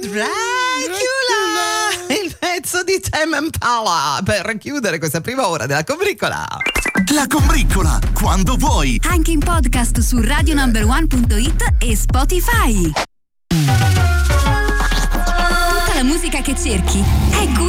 Dracula! Il pezzo di Tame Impala per chiudere questa prima ora della combriccola. La combriccola, quando vuoi. Anche in podcast su radionumber1.it e Spotify. Tutta la musica che cerchi è qui.